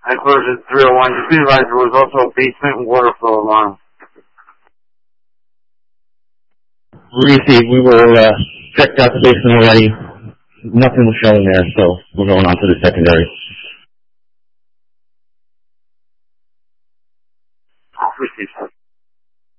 Headquarters 301. Just be advised there was also a basement water flow alarm. Received. We will check out the basement already. Nothing was showing there, so we're going on to the secondary. Received.